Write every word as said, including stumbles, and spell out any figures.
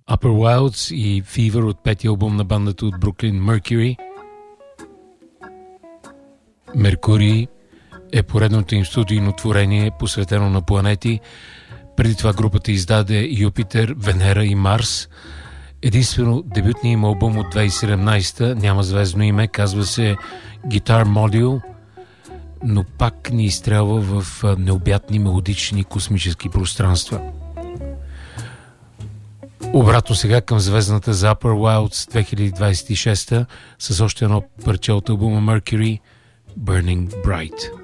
Upper Wilds и Fever от петия албум на бандата от Бруклин Mercury. Меркурий е поредното им студийно творение, посветено на планети. Преди това групата издаде Юпитер, Венера и Марс. Единствено дебютният им албум от две хиляди и седемнадесета, няма звездно име, казва се Guitar Module, но пак ни изстрелва в необятни мелодични космически пространства. Обратно сега към звездната за Upper Wilds две хиляди двадесет и шеста с още едно парче от албума Mercury, Burning Bright.